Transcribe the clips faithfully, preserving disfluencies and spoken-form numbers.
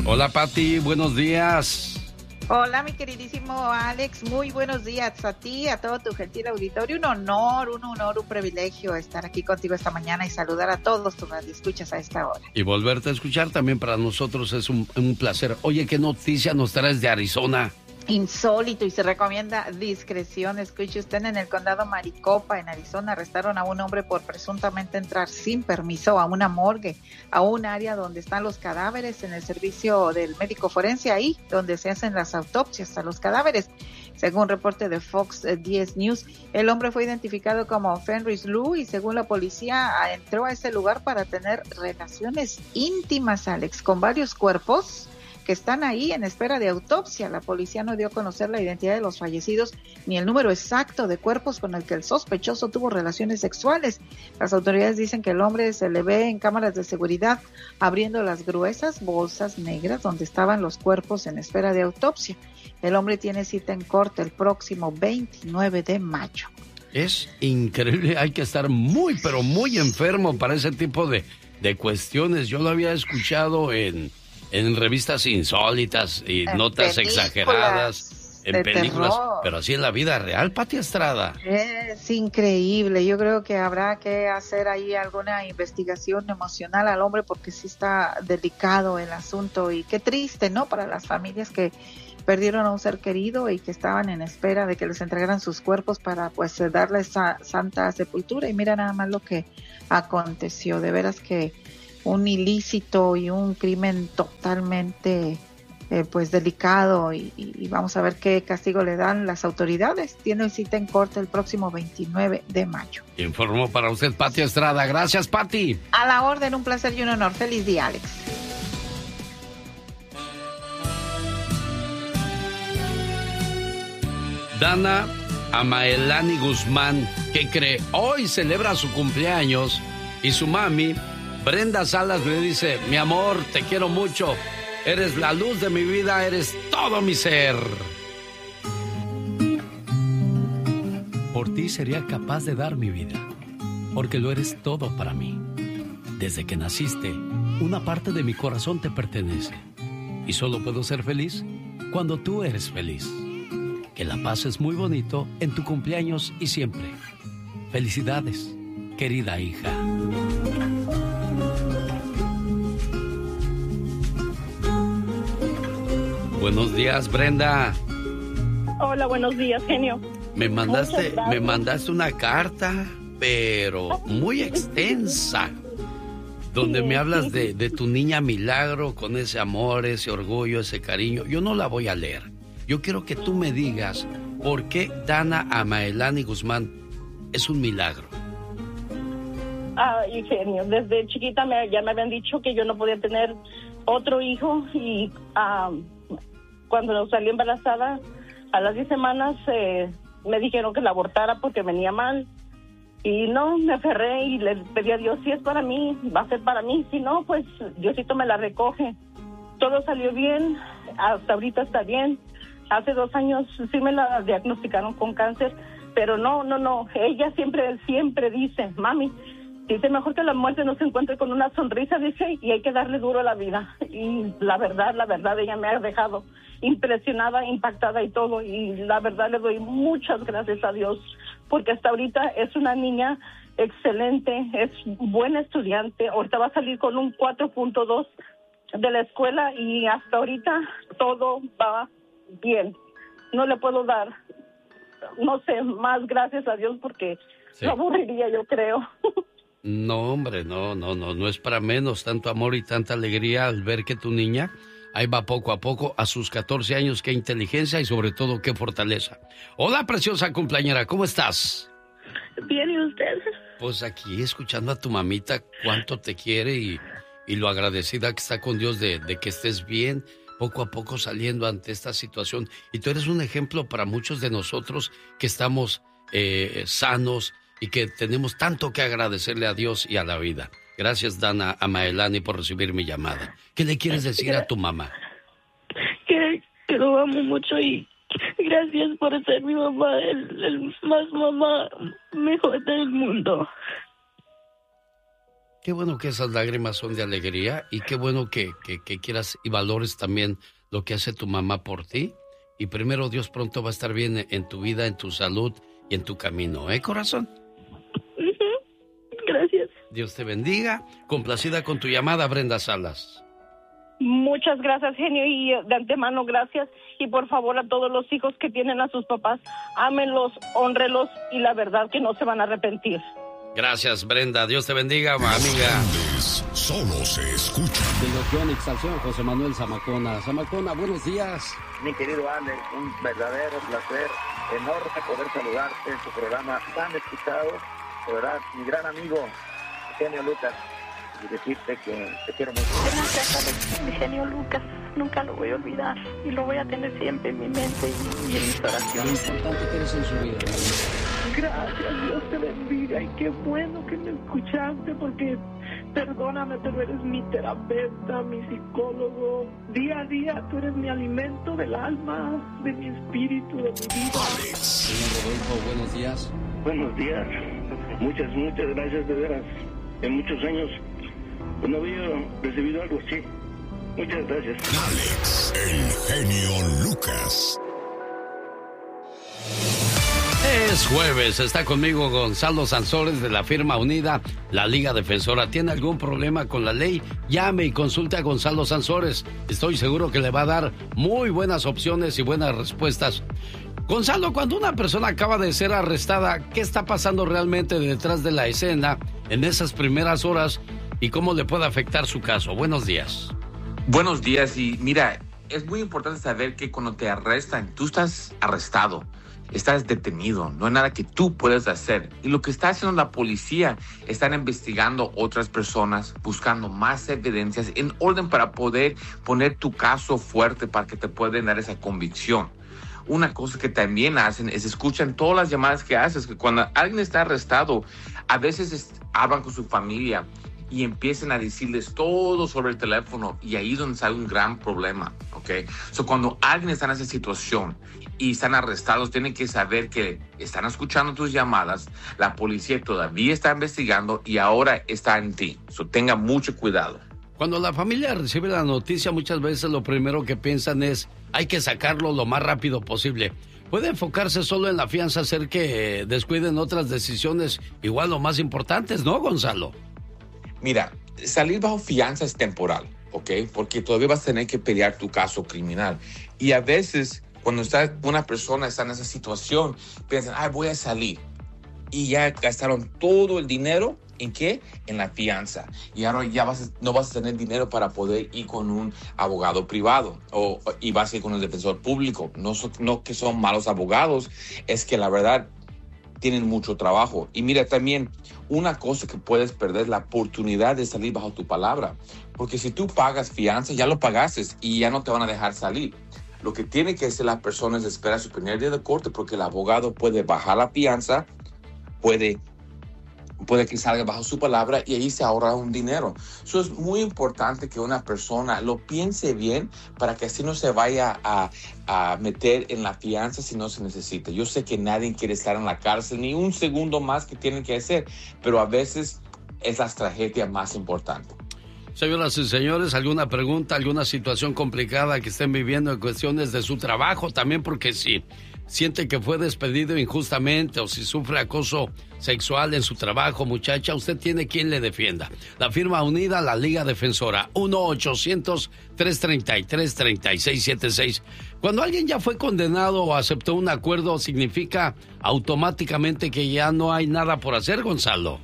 Hola, Pati, buenos días. Hola, mi queridísimo Alex, muy buenos días a ti, a todo tu gentil auditorio. Un honor, un honor, un privilegio estar aquí contigo esta mañana y saludar a todos tus radioescuchas a esta hora. Y volverte a escuchar también para nosotros es un, un placer. Oye, ¿qué noticia nos traes de Arizona? Insólito, y se recomienda discreción. Escuche usted, en el condado Maricopa, en Arizona, arrestaron a un hombre por presuntamente entrar sin permiso a una morgue, a un área donde están los cadáveres, en el servicio del médico forense, ahí donde se hacen las autopsias a los cadáveres. Según reporte de Fox diez News, el hombre fue identificado como Fenris Lou y según la policía entró a ese lugar para tener relaciones íntimas, Alex, con varios cuerpos que están ahí en espera de autopsia. La policía no dio a conocer la identidad de los fallecidos ni el número exacto de cuerpos con el que el sospechoso tuvo relaciones sexuales. Las autoridades dicen que el hombre se le ve en cámaras de seguridad abriendo las gruesas bolsas negras donde estaban los cuerpos en espera de autopsia. El hombre tiene cita en corte el próximo veintinueve de mayo. Es increíble, hay que estar muy, pero muy enfermo para ese tipo de, de cuestiones. Yo lo había escuchado en... en revistas insólitas y en notas exageradas, en películas, terror. Pero así en la vida real, Pati Estrada. Es increíble, yo creo que habrá que hacer ahí alguna investigación emocional al hombre porque sí está delicado el asunto y qué triste, ¿no? Para las familias que perdieron a un ser querido y que estaban en espera de que les entregaran sus cuerpos para pues darles esa santa sepultura y mira nada más lo que aconteció, de veras que un ilícito y un crimen totalmente eh, pues delicado y, y vamos a ver qué castigo le dan las autoridades. Tiene cita en corte el próximo veintinueve de mayo. Informó para usted Pati Estrada. Gracias, Pati. A la orden, un placer y un honor. Feliz día, Alex. Dana Amaelani Guzmán, que cree hoy celebra su cumpleaños y su mami Brenda Salas le dice: mi amor, te quiero mucho, eres la luz de mi vida, eres todo mi ser. Por ti sería capaz de dar mi vida, porque lo eres todo para mí. Desde que naciste, una parte de mi corazón te pertenece, y solo puedo ser feliz cuando tú eres feliz. Que la pases muy bonito en tu cumpleaños y siempre. Felicidades, querida hija. Buenos días, Brenda. Hola, buenos días, genio. Me mandaste, me mandaste una carta, pero muy extensa, donde sí, me hablas sí. de, de tu niña Milagro, con ese amor, ese orgullo, ese cariño. Yo no la voy a leer. Yo quiero que tú me digas por qué Dana Amaelani Guzmán es un milagro. Ah, y genio, desde chiquita me, ya me habían dicho que yo no podía tener otro hijo y um, cuando salí embarazada a las diez semanas eh, me dijeron que la abortara porque venía mal y no, me aferré y le pedí a Dios, si es para mí, va a ser para mí, si no, pues Diosito me la recoge. Todo salió bien, hasta ahorita está bien. Hace dos años sí me la diagnosticaron con cáncer, pero no, no, no, ella siempre, siempre dice, mami, dice, mejor que la muerte no se encuentre con una sonrisa, dice, y hay que darle duro a la vida. Y la verdad, la verdad, ella me ha dejado impresionada, impactada y todo, y la verdad le doy muchas gracias a Dios, porque hasta ahorita es una niña excelente, es buena estudiante, ahorita va a salir con un cuatro punto dos de la escuela y hasta ahorita todo va bien. No le puedo dar, no sé, más gracias a Dios porque sí. Me aburriría, yo creo. No, hombre, no, no, no, no es para menos tanto amor y tanta alegría al ver que tu niña ahí va poco a poco a sus catorce años, qué inteligencia y sobre todo qué fortaleza. Hola, preciosa cumpleañera, ¿cómo estás? Bien, ¿y usted? Pues aquí escuchando a tu mamita cuánto te quiere y, y lo agradecida que está con Dios de, de que estés bien, poco a poco saliendo ante esta situación. Y tú eres un ejemplo para muchos de nosotros que estamos eh, sanos y que tenemos tanto que agradecerle a Dios y a la vida. Gracias, Dana Amaelani, por recibir mi llamada. ¿Qué le quieres decir a tu mamá? Que, que lo amo mucho y gracias por ser mi mamá, el, el más mamá mejor del mundo. Qué bueno que esas lágrimas son de alegría y qué bueno que, que, que quieras y valores también lo que hace tu mamá por ti. Y primero Dios pronto va a estar bien en tu vida, en tu salud y en tu camino, ¿eh, corazón? Uh-huh. Gracias. Dios te bendiga. Complacida con tu llamada, Brenda Salas. Muchas gracias, genio, y de antemano gracias. Y por favor, a todos los hijos que tienen a sus papás, ámenlos, hónrelos y la verdad que no se van a arrepentir. Gracias, Brenda. Dios te bendiga, amiga. Solo se escucha. De Logión Exalción, José Manuel Zamacona. Zamacona, buenos días. Mi querido Alex, un verdadero placer, enorme poder saludarte en tu programa tan escuchado. De verdad, mi gran amigo, Genio Lucas, y decirte que te quiero mucho. Gracias, Alex, mi genio Lucas. Nunca lo voy a olvidar y lo voy a tener siempre en mi mente y, y en mis oraciones. Lo importante que eres en su vida. Gracias, Dios te bendiga y qué bueno que me escuchaste porque perdóname, pero eres mi terapeuta, mi psicólogo. Día a día tú eres mi alimento del alma, de mi espíritu, de mi vida. Alex. Señor Rodolfo, buenos días. Buenos días. Muchas, muchas gracias, de veras. En muchos años no había recibido algo así. Muchas gracias. Alex, el genio Lucas. Es jueves, está conmigo Gonzalo Sansores de la firma unida, la Liga Defensora. ¿Tiene algún problema con la ley? Llame y consulte a Gonzalo Sansores. Estoy seguro que le va a dar muy buenas opciones y buenas respuestas. Gonzalo, cuando una persona acaba de ser arrestada, ¿qué está pasando realmente detrás de la escena en esas primeras horas y cómo le puede afectar su caso? Buenos días. Buenos días, y mira, es muy importante saber que cuando te arrestan, tú estás arrestado. Estás detenido, no hay nada que tú puedas hacer. Y lo que está haciendo la policía, están investigando otras personas, buscando más evidencias en orden para poder poner tu caso fuerte para que te puedan dar esa convicción. Una cosa que también hacen es escuchan todas las llamadas que haces, que cuando alguien está arrestado, a veces es, hablan con su familia y empiezan a decirles todo sobre el teléfono, y ahí es donde sale un gran problema, ¿ok? So, cuando alguien está en esa situación y están arrestados, tienen que saber que están escuchando tus llamadas, la policía todavía está investigando y ahora está en ti. So, tenga mucho cuidado. Cuando la familia recibe la noticia, muchas veces lo primero que piensan es, hay que sacarlo lo más rápido posible. Puede enfocarse solo en la fianza, hacer que descuiden otras decisiones igual o más importantes, ¿no, Gonzalo? Mira, salir bajo fianza es temporal, ¿ok? Porque todavía vas a tener que pelear tu caso criminal. Y a veces, cuando está, una persona está en esa situación, piensan, ay, voy a salir. Y ya gastaron todo el dinero, ¿en qué? En la fianza. Y ahora ya vas a, no vas a tener dinero para poder ir con un abogado privado o, y vas a ir con un defensor público. No, so, no que son malos abogados, es que la verdad tienen mucho trabajo. Y mira, también una cosa que puedes perder es la oportunidad de salir bajo tu palabra. Porque si tú pagas fianza, ya lo pagaste y ya no te van a dejar salir. Lo que tiene que hacer la persona es esperar su primer día de corte, porque el abogado puede bajar la fianza, puede, puede que salga bajo su palabra y ahí se ahorra un dinero. Eso es muy importante que una persona lo piense bien para que así no se vaya a, a meter en la fianza si no se necesita. Yo sé que nadie quiere estar en la cárcel ni un segundo más que tienen que hacer, pero a veces es la tragedia más importante. Señoras y señores, ¿alguna pregunta, alguna situación complicada que estén viviendo en cuestiones de su trabajo? También porque si siente que fue despedido injustamente o si sufre acoso sexual en su trabajo, muchacha, usted tiene quien le defienda. La firma unida, la Liga Defensora, uno ochocientos, tres treinta y tres, treinta y seis setenta y seis. Cuando alguien ya fue condenado o aceptó un acuerdo, ¿significa automáticamente que ya no hay nada por hacer, Gonzalo?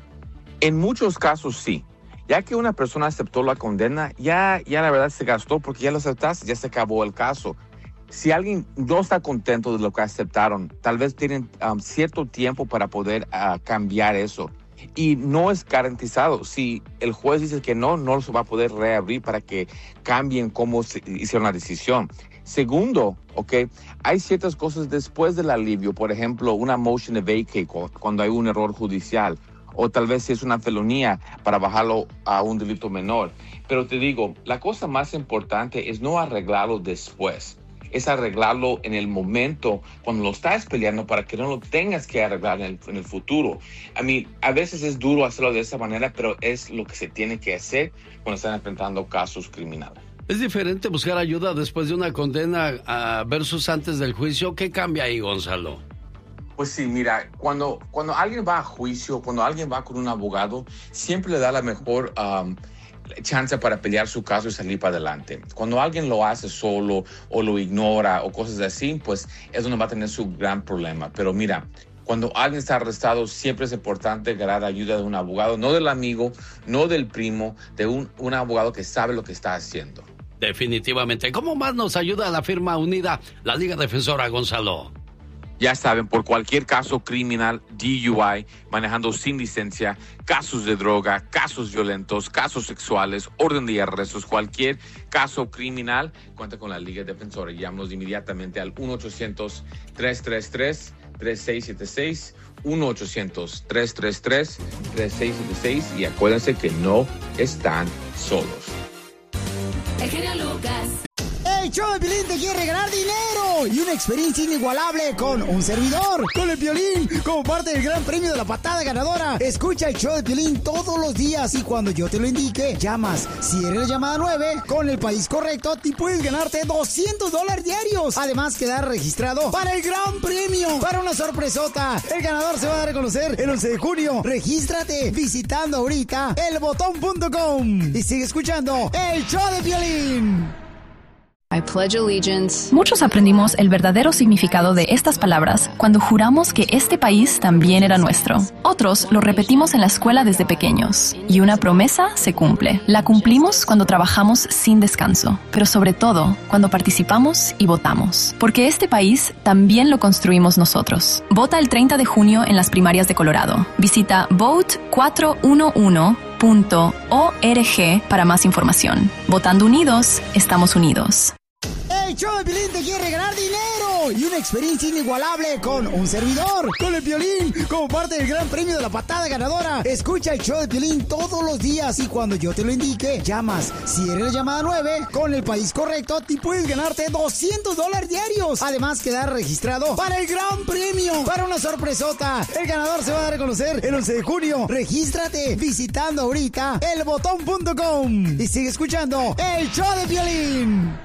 En muchos casos sí. Ya que una persona aceptó la condena, ya, ya la verdad se gastó porque ya lo aceptaste, ya se acabó el caso. Si alguien no está contento de lo que aceptaron, tal vez tienen um, cierto tiempo para poder uh, cambiar eso. Y no es garantizado. Si el juez dice que no, no se va a poder reabrir para que cambien cómo se hicieron la decisión. Segundo, ok, hay ciertas cosas después del alivio. Por ejemplo, una motion to vacate cuando hay un error judicial. O tal vez si es una felonía para bajarlo a un delito menor. Pero te digo, la cosa más importante es no arreglarlo después. es arreglarlo en el momento cuando lo estás peleando para que no lo tengas que arreglar en el, en el futuro. A mí, a veces es duro hacerlo de esa manera, pero es lo que se tiene que hacer cuando están enfrentando casos criminales. ¿Es diferente buscar ayuda después de una condena uh, versus antes del juicio? ¿Qué cambia ahí, Gonzalo? Pues sí, mira, cuando, cuando alguien va a juicio, cuando alguien va con un abogado, siempre le da la mejor um, chance para pelear su caso y salir para adelante. Cuando alguien lo hace solo o lo ignora o cosas así, pues es donde va a tener su gran problema. Pero mira, cuando alguien está arrestado, siempre es importante ganar ayuda de un abogado, no del amigo, no del primo, de un, un abogado que sabe lo que está haciendo. Definitivamente. ¿Cómo más nos ayuda la firma unida, la Liga Defensora, Gonzalo? Ya saben, por cualquier caso criminal, D U I, manejando sin licencia, casos de droga, casos violentos, casos sexuales, orden de arrestos, cualquier caso criminal, cuenta con la Liga Defensora. Llámanos inmediatamente al uno ochocientos, tres tres tres, tres seis siete seis, uno ochocientos, tres tres tres, tres seis siete seis y acuérdense que no están solos. El genio Lucas. El show de Piolín te quiere regalar dinero y una experiencia inigualable con un servidor, con el Piolín, como parte del gran premio de la patada ganadora. Escucha el show de Piolín todos los días y cuando yo te lo indique, llamas. Si eres la llamada nueve, con el país correcto, te puedes ganarte doscientos dólares diarios. Además, quedar registrado para el gran premio, para una sorpresota. El ganador se va a dar a conocer el once de junio. Regístrate visitando ahorita el botón punto com y sigue escuchando el show de Piolín. I pledge allegiance. Muchos aprendimos el verdadero significado de estas palabras cuando juramos que este país también era nuestro. Otros lo repetimos en la escuela desde pequeños. Y una promesa se cumple. La cumplimos cuando trabajamos sin descanso, pero sobre todo cuando participamos y votamos. Porque este país también lo construimos nosotros. Vota el treinta de junio en las primarias de Colorado. Visita vote cuatro uno uno punto org para más información. Votando unidos, estamos unidos. El show de Piolín te quiere regalar dinero y una experiencia inigualable con un servidor, con el Piolín, como parte del gran premio de la patada ganadora. Escucha el show de Piolín todos los días y cuando yo te lo indique, llamas. Si eres la llamada nueve, con el país correcto, te puedes ganarte doscientos dólares diarios. Además, quedar registrado para el gran premio, para una sorpresota. El ganador se va a dar a conocer el once de junio. Regístrate visitando ahorita el botón punto com y sigue escuchando el show de Piolín.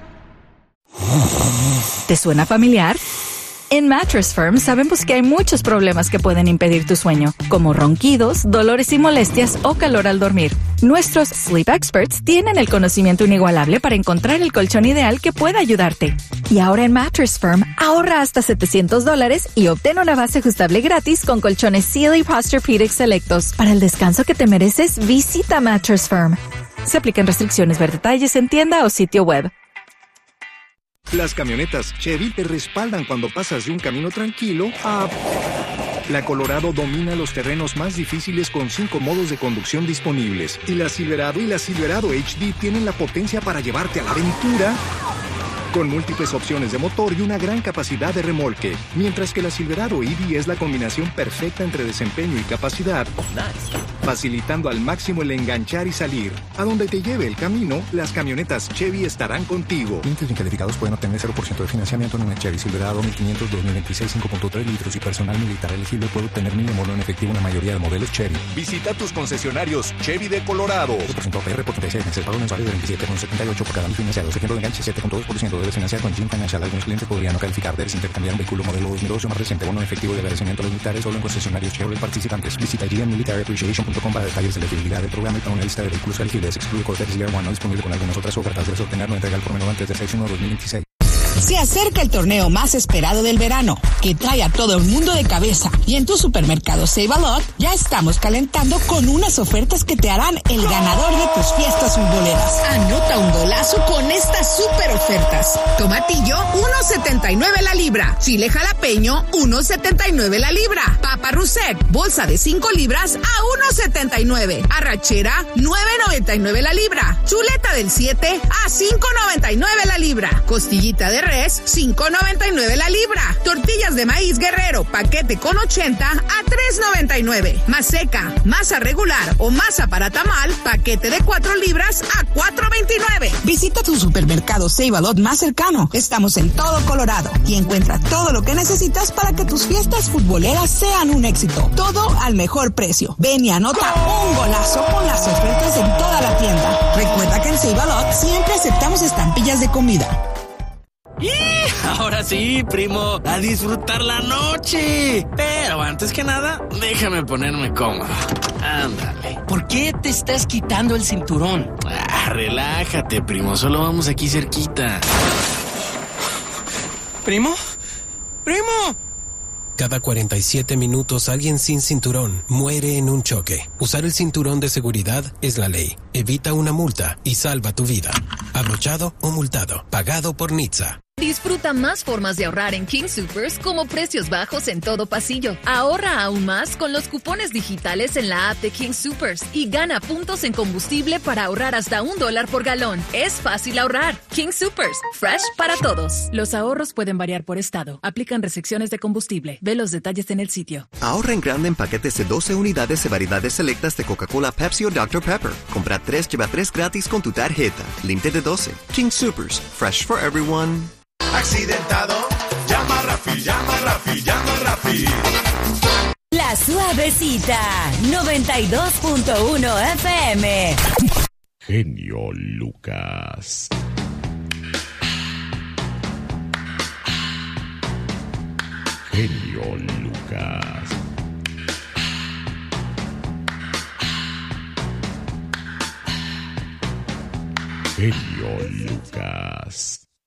¿Te suena familiar? En Mattress Firm sabemos que hay muchos problemas que pueden impedir tu sueño, como ronquidos, dolores y molestias o calor al dormir. Nuestros Sleep Experts tienen el conocimiento inigualable para encontrar el colchón ideal que pueda ayudarte. Y ahora en Mattress Firm, ahorra hasta setecientos dólares y obtén una base ajustable gratis con colchones Sealy Posturepedic selectos. Para el descanso que te mereces, visita Mattress Firm. Se aplican restricciones, ver detalles en tienda o sitio web. Las camionetas Chevy te respaldan cuando pasas de un camino tranquilo a... La Colorado domina los terrenos más difíciles con cinco modos de conducción disponibles. Y la Silverado y la Silverado H D tienen la potencia para llevarte a la aventura con múltiples opciones de motor y una gran capacidad de remolque. Mientras que la Silverado E V es la combinación perfecta entre desempeño y capacidad, facilitando al máximo el enganchar y salir. A donde te lleve el camino, las camionetas Chevy estarán contigo. Clientes bien calificados pueden obtener cero por ciento de financiamiento en una Chevy Silverado mil quinientos dos mil veintiséis cinco punto tres litros y personal militar elegible puede obtener mil de mono en efectivo en la mayoría de modelos Chevy. Visita tus concesionarios Chevy de Colorado. ocho por ciento A P R por treinta y seis meses, pago mensuales de veintisiete con setenta y ocho por cada mil financiado. Secreto de enganche siete punto dos por ciento. Debes financiar con Jim Financial. Algunos clientes podrían no calificar. Debes intercambiar un vehículo modelo dos mil dos o más reciente. Bono en efectivo de agradecimiento a los militares solo en concesionarios Chevrolet participantes. Visita G M Military Appreciation punto com para detalles de la elegibilidad del programa y para una lista de vehículos elegibles. Excluye Cortez Year One, no disponible con algunas otras ofertas. Debes obtener no entrega al por menor antes de seis uno dos mil veintiséis. Se acerca el torneo más esperado del verano, que trae a todo el mundo de cabeza. Y en tu supermercado Save a Lot ya estamos calentando con unas ofertas que te harán el ganador de tus fiestas futboleras. Anota un golazo con estas super ofertas. Tomatillo, uno setenta y nueve la libra. Chile jalapeño, uno setenta y nueve la libra. Papa Russet, bolsa de cinco libras a uno setenta y nueve. Arrachera, nueve noventa y nueve la libra. Chuleta del siete a cinco noventa y nueve la libra. Costillita de res, cinco noventa y nueve la libra. Tortillas de maíz Guerrero, paquete con ochenta a tres noventa y nueve. Maseca, masa regular o masa para tamal, paquete de cuatro libras a cuatro veintinueve. veintinueve. Visita tu supermercado Save-A-Lot más cercano. Estamos en todo Colorado y encuentra todo lo que necesitas para que tus fiestas futboleras sean un éxito. Todo al mejor precio. Ven y anota un golazo con las ofertas en toda la tienda. Recuerda que en Save-A-Lot siempre aceptamos estampillas de comida. ¡Y! Ahora sí, primo, a disfrutar la noche. Pero antes que nada, déjame ponerme cómodo. Ándale. ¿Por qué te estás quitando el cinturón? Ah, relájate, primo, solo vamos aquí cerquita. ¿Primo? ¡Primo! Cada cuarenta y siete minutos alguien sin cinturón muere en un choque. Usar el cinturón de seguridad es la ley. Evita una multa y salva tu vida. Abrochado o multado. Pagado por N H T S A. Disfruta más formas de ahorrar en King Soopers como precios bajos en todo pasillo. Ahorra aún más con los cupones digitales en la app de King Soopers y gana puntos en combustible para ahorrar hasta un dólar por galón. Es fácil ahorrar. King Soopers, fresh para todos. Los ahorros pueden variar por estado. Aplican restricciones de combustible. Ve los detalles en el sitio. Ahorra en grande en paquetes de doce unidades de variedades selectas de Coca-Cola, Pepsi o doctor Pepper. Compra tres, lleva tres gratis con tu tarjeta. Límite de doce. King Soopers, fresh for everyone. Accidentado, llama a Rafi, llama a Rafi, llama a Rafi. La Suavecita, noventa y dos punto uno F M. Genio Lucas. Genio Lucas. Genio Lucas.